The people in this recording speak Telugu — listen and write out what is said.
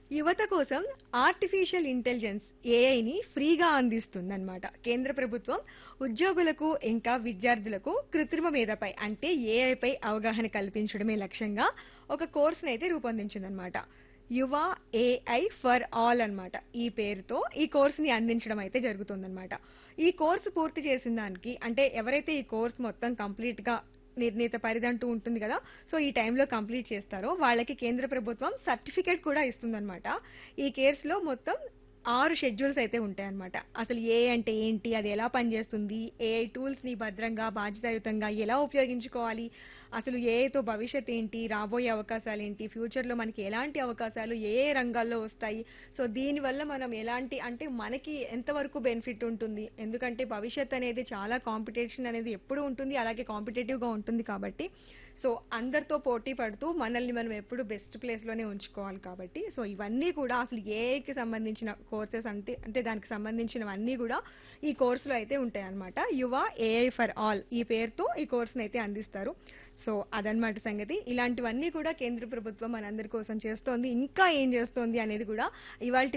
యువత కోసం ఆర్టిఫిషియల్ ఇంటెలిజెన్స్ ఏఐని ఫ్రీగా అందిస్తుందన్నమాట కేంద్ర ప్రభుత్వం. ఉద్యోగులకు ఇంకా విద్యార్థులకు కృత్రిమ మేధపై అంటే ఏఐ పై అవగాహన కల్పించడమే లక్ష్యంగా ఒక కోర్సును అయితే రూపొందించిందనమాట. యువ ఏఐ ఫర్ ఆల్ అన్నమాట ఈ పేరుతో ఈ కోర్సుని అందించడం అయితే జరుగుతుందన్నమాట. ఈ కోర్సు పూర్తి చేసిన దానికి అంటే ఎవరైతే ఈ కోర్స్ మొత్తం కంప్లీట్ గా నిర్ణీత పరిధంటూ ఉంటుంది కదా, సో ఈ టైంలో కంప్లీట్ చేస్తారో వాళ్ళకి కేంద్ర ప్రభుత్వం సర్టిఫికేట్ కూడా ఇస్తుందన్నమాట. ఈ కేసులో మొత్తం 6 షెడ్యూల్స్ అయితే ఉంటాయన్నమాట. అసలు ఏఐ అంటే ఏంటి, అది ఎలా పనిచేస్తుంది, ఏఐ టూల్స్ ని భద్రంగా బాధ్యతాయుతంగా ఎలా ఉపయోగించుకోవాలి, అసలు ఏఐతో భవిష్యత్ ఏంటి, రాబోయే అవకాశాలు ఏంటి, ఫ్యూచర్ లో మనకి ఎలాంటి అవకాశాలు ఏ ఏ రంగాల్లో వస్తాయి, సో దీని వల్ల మనం ఎలాంటి అంటే మనకి ఎంతవరకు బెనిఫిట్ ఉంటుంది, ఎందుకంటే భవిష్యత్ అనేది చాలా కాంపిటీషన్ అనేది ఎప్పుడు ఉంటుంది, అలాగే కాంపిటేటివ్ గా ఉంటుంది కాబట్టి సో అందరితో పోటీ పడుతూ మనల్ని మనం ఎప్పుడు బెస్ట్ ప్లేస్ లోనే ఉంచుకోవాలి కాబట్టి సో ఇవన్నీ కూడా అసలు ఏఐకి సంబంధించిన కోర్సెస్ అంటే అంటే దానికి సంబంధించినవన్నీ కూడా ఈ కోర్సులో అయితే ఉంటాయి అన్నమాట. యువ ఏఐ ఫర్ ఆల్ ఈ పేరుతో ఈ కోర్సును అయితే అందిస్తారు. సో అదనమాట సంగతి. ఇలాంటివన్నీ కూడా కేంద్ర ప్రభుత్వం మనందరి కోసం చేస్తోంది. ఇంకా ఏం చేస్తోంది అనేది కూడా ఇవాళ